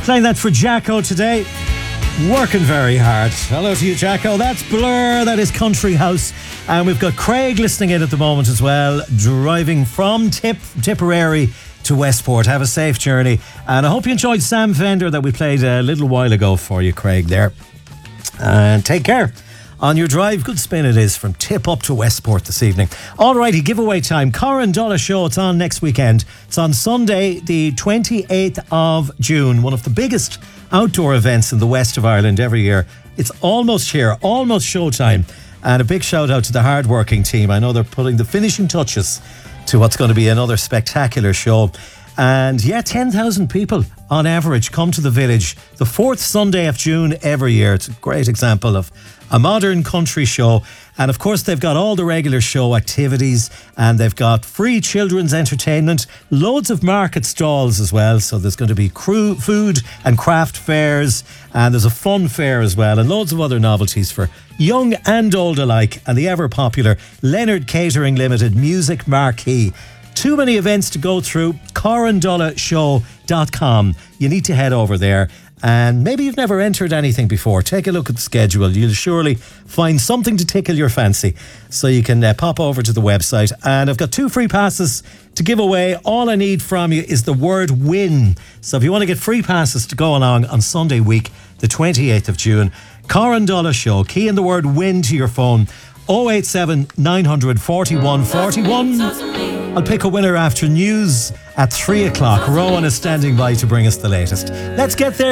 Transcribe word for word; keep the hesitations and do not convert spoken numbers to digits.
Playing that for Jacko today. Working very hard. Hello to you, Jacko. That's Blur. That is Country House. And we've got Craig listening in at the moment as well, driving from Tip, Tipperary to Westport. Have a safe journey. And I hope you enjoyed Sam Fender that we played a little while ago for you, Craig, there. And take care on your drive. Good spin it is from Tip up to Westport this evening. Alrighty, giveaway time. Coran Dollar Show. It's on next weekend. It's on Sunday, the twenty-eighth of June. One of the biggest outdoor events in the west of Ireland every year. It's almost here, almost showtime. And a big shout out to the hard-working team. I know they're putting the finishing touches to what's going to be another spectacular show. And yeah, ten thousand people on average come to the village the fourth Sunday of June every year. It's a great example of a modern country show. And of course, they've got all the regular show activities, and they've got free children's entertainment, loads of market stalls as well. So there's going to be crew, food and craft fairs, and there's a fun fair as well, and loads of other novelties for young and old alike. And the ever popular Leonard Catering Limited Music Marquee. Too many events to go through. coran dollar show dot com. You need to head over there. And maybe you've never entered anything before. Take a look at the schedule. You'll surely find something to tickle your fancy. So you can uh, pop over to the website. And I've got two free passes to give away. All I need from you is the word win. So if you want to get free passes to go along on Sunday week, the twenty-eighth of June, Coran Dollar Show. Key in the word win to your phone. oh eight seven, nine four one, four one. I'll pick a winner after news at three o'clock. Rowan is standing by to bring us the latest. Let's get there.